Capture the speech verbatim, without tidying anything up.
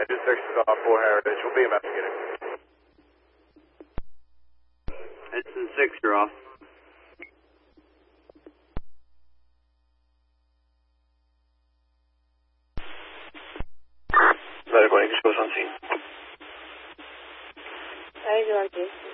Engine six is off for Heritage. We'll be investigating. Edson six, you're off. Medical, you can show us on scene. How are you doing,